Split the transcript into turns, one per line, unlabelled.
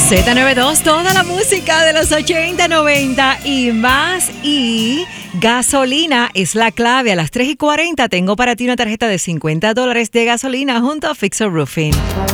Z92, toda la música de los 80, 90 y más. Y gasolina es la clave. A las 3:40 tengo para ti una tarjeta de $50 de gasolina junto a Fixer Roofing.